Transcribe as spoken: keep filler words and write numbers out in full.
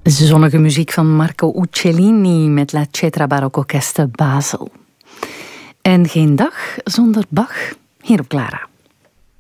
Zonnige muziek van Marco Uccellini met La Cetra Barocco Orchestra Basel. En geen dag zonder Bach hier op Clara.